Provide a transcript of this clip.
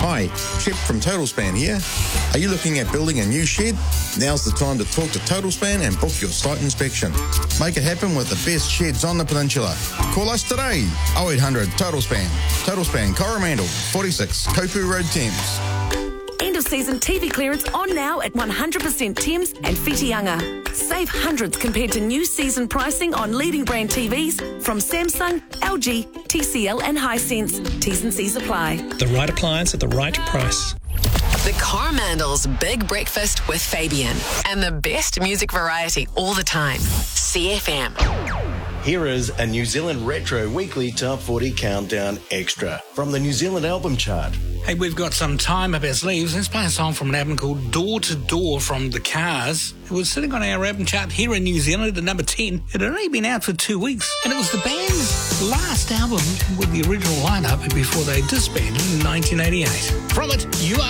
Hi, Chip from TotalSpan here. Are you looking at building a new shed? Now's the time to talk to TotalSpan and book your site inspection. Make it happen with the best sheds on the peninsula. Call us today, 0800 TotalSpan. TotalSpan Coromandel, 46 Kopu Road, Thames. End of season TV clearance on now at 100% Thames and Whitianga. Save hundreds compared to new season pricing on leading brand TVs from Samsung, LG, TCL and Hisense. T's and C's apply. The right appliance at the right price. The Coromandel's Big Breakfast with Fabian. And the best music variety all the time. CFM. Here is a New Zealand Retro Weekly Top 40 Countdown Extra from the New Zealand Album Chart. Hey, we've got some time up our sleeves. Let's play a song from an album called Door to Door from The Cars. It was sitting on our album chart here in New Zealand at number 10. It had only been out for 2 weeks, and it was the band's last album with the original lineup before they disbanded in 1988. From it, you are